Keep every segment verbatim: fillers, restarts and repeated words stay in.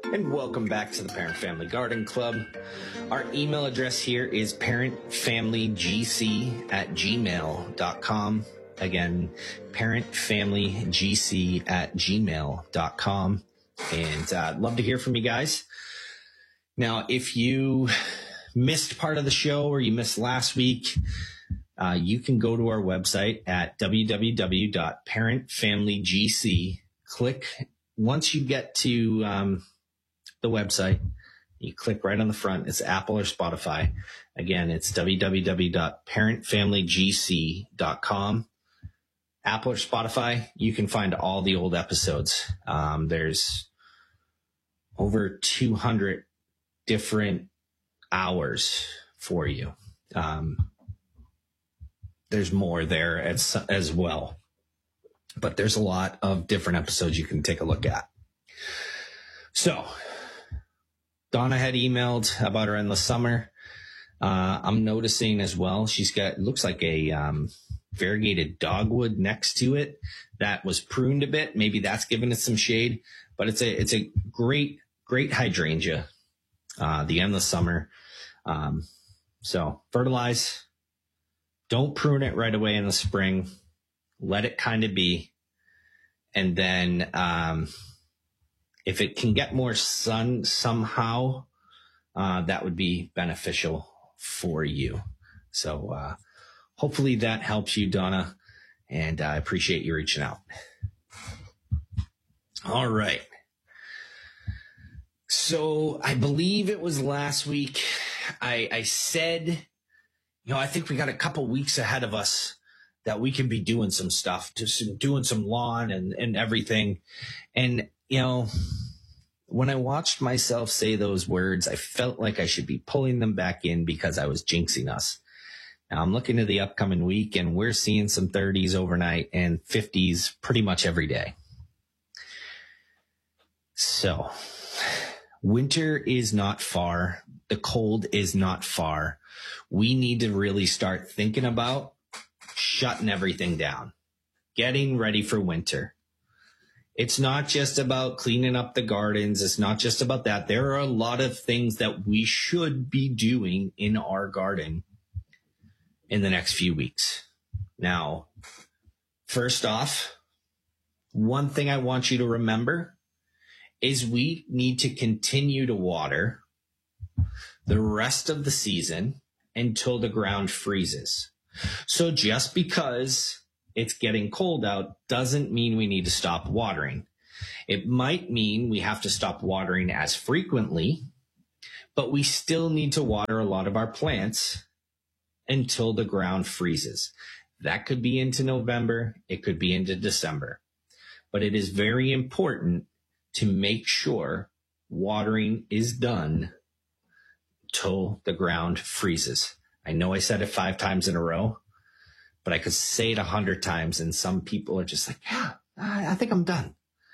And welcome back to the Parent Family Garden Club. Our email address here is parentfamilygc at gmail dot com. Again, parentfamilygc at gmail dot com. And uh, I'd love to hear from you guys. Now, if you missed part of the show or you missed last week, uh, you can go to our website at w w w dot parentfamilygc. Click, once you get to um, the website, you click right on the front. It's Apple or Spotify. Again, it's w w w dot parentfamilygc dot com. Apple or Spotify, you can find all the old episodes. Um, there's over two hundred different hours for you. Um, there's more there as, as well. But there's a lot of different episodes you can take a look at. So, Donna had emailed about her endless summer. Uh, I'm noticing as well, she's got, it looks like a um, variegated dogwood next to it that was pruned a bit. Maybe that's giving it some shade, but it's a, it's a great, great hydrangea, uh, the endless summer. Um, so fertilize, don't prune it right away in the spring. Let it kind of be. And then um, if it can get more sun somehow, uh, that would be beneficial for you. So uh, hopefully that helps you, Donna. And I appreciate you reaching out. All right. So I believe it was last week I, I said, you know, I think we got a couple weeks ahead of us that we can be doing some stuff, just doing some lawn and, and everything. And, you know, when I watched myself say those words, I felt like I should be pulling them back in because I was jinxing us. Now I'm looking at the upcoming week and we're seeing some thirties overnight and fifties pretty much every day. So winter is not far. The cold is not far. We need to really start thinking about shutting everything down, getting ready for winter. It's not just about cleaning up the gardens. It's not just about that. There are a lot of things that we should be doing in our garden in the next few weeks. Now, first off, one thing I want you to remember is we need to continue to water the rest of the season until the ground freezes. So just because it's getting cold out doesn't mean we need to stop watering. It might mean we have to stop watering as frequently, but we still need to water a lot of our plants until the ground freezes. That could be into November. It could be into December. But it is very important to make sure watering is done till the ground freezes. I know I said it five times in a row, but I could say it a hundred times and some people are just like, yeah, I think I'm done.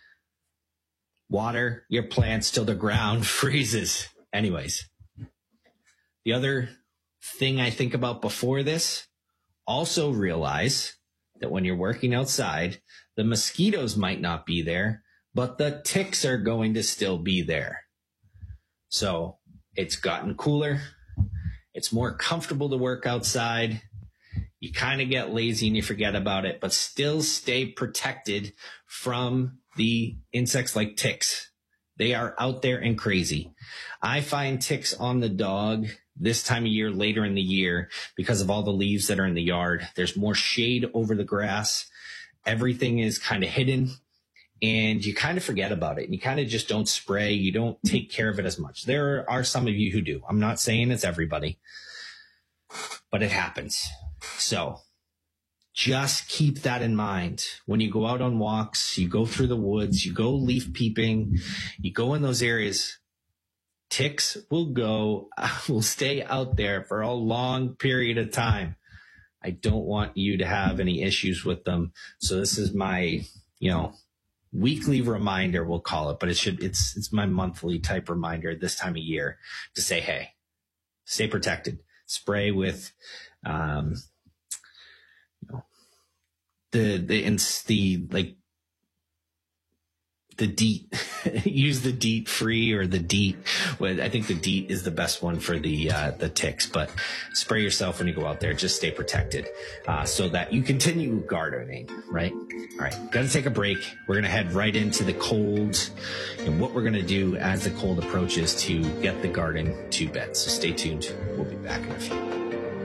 Water your plants till the ground freezes. Anyways, the other thing I think about before this, also realize that when you're working outside, the mosquitoes might not be there, but the ticks are going to still be there. So it's gotten cooler. It's more comfortable to work outside. You kind of get lazy and you forget about it, but still stay protected from the insects like ticks. They are out there and crazy. I find ticks on the dog this time of year, later in the year, because of all the leaves that are in the yard. There's more shade over the grass. Everything is kind of hidden. And you kind of forget about it. And you kind of just don't spray. You don't take care of it as much. There are some of you who do. I'm not saying it's everybody, but it happens. So just keep that in mind. When you go out on walks, you go through the woods, you go leaf peeping, you go in those areas, ticks will go, will stay out there for a long period of time. I don't want you to have any issues with them. So this is my, you know, weekly reminder, we'll call it, but it should, it's, it's my monthly type reminder this time of year to say, hey, stay protected, spray with, um, you know, the, the, the, like the DEET, use the DEET free or the DEET. Well, I think the DEET is the best one for the uh, the ticks, but spray yourself when you go out there. Just stay protected uh, so that you continue gardening, right? All right, got to take a break. We're going to head right into the cold and what we're going to do as the cold approaches to get the garden to bed. So stay tuned. We'll be back in a few.